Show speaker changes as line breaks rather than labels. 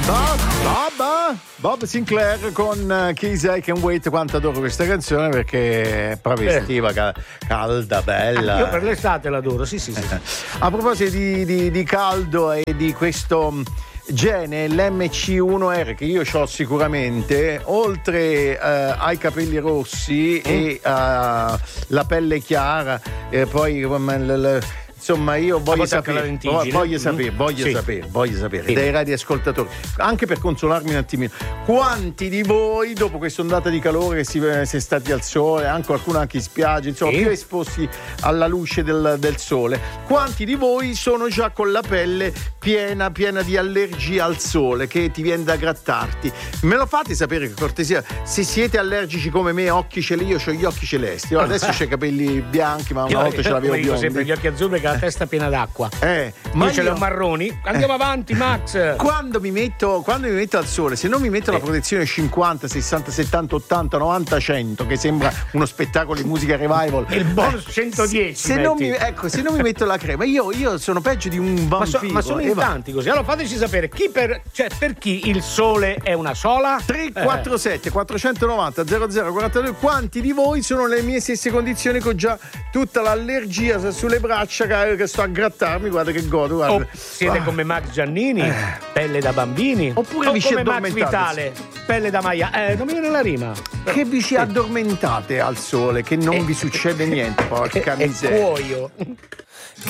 Bob Sinclair con Keys I Can Wait. Quanto adoro questa canzone perché è proprio estiva, calda, bella.
Io per l'estate l'adoro, sì.
A proposito di caldo e di questo gene, l'MC1R che io ho sicuramente, oltre ai capelli rossi e la pelle chiara, poi insomma, io voglio sapere dai radioascoltatori, anche per consolarmi un attimino, quanti di voi dopo questa ondata di calore che si è stati al sole, anche qualcuno anche in spiaggia, insomma, più esposti alla luce del sole, quanti di voi sono già con la pelle piena di allergia al sole, che ti viene da grattarti? Me lo fate sapere, per cortesia, se siete allergici come me, occhi celesti. Io ho gli occhi celesti, adesso c'ho i capelli bianchi, ma una volta ce l'avevo biondi.
Io sempre gli occhi azzurri, la testa piena d'acqua.
Ma
io ce l'ho marroni. Andiamo avanti, Max.
Quando mi metto al sole, se non mi metto la protezione 50, 60, 70, 80, 90, 100, che sembra uno spettacolo di musica revival,
il bonus 110.
Se non mi metto la crema, io sono peggio di un vampiro.
Ma sono in tanti così. Allora fateci sapere per chi il sole è una sola.
347 490 0042. Quanti di voi sono le mie stesse condizioni, che ho già tutta l'allergia sulle braccia che sto a grattarmi, guarda che godo, guarda.
Siete come Max Giannini, pelle da bambini,
oppure vi
come Max Vitale, pelle da Maia. Non mi viene la rima.
Che vi si addormentate al sole, che non vi succede niente, porca miseria.
Cuoio.